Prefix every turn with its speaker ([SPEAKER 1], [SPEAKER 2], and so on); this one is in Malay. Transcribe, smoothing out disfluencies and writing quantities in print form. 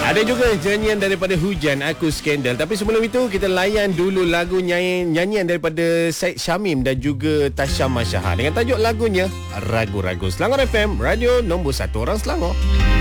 [SPEAKER 1] Ada juga nyanyian daripada Hujan, Aku Skandal. Tapi sebelum itu kita layan dulu lagu nyanyian daripada Syed Syamim dan juga Tasha Masyahar dengan tajuk lagunya Ragu-Ragu. Selangor FM, radio nombor 1 orang Selangor.